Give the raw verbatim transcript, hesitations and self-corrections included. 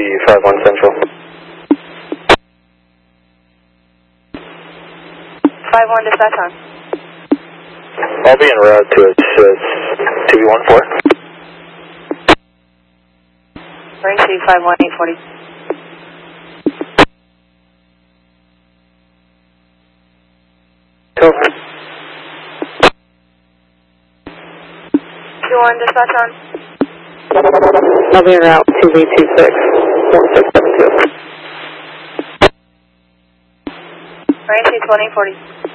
five one Central. five one dispatch on. I'll be en route to assist two B one four. Range C five one eight forty. Cool. two one dispatch on. I'll be en route two B two six one six seven two. Range C twenty forty.